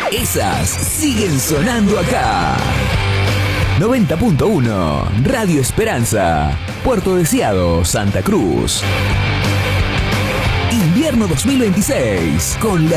Esas siguen sonando acá. 90.1 Radio Esperanza, Puerto Deseado, Santa Cruz. Invierno 2026 con la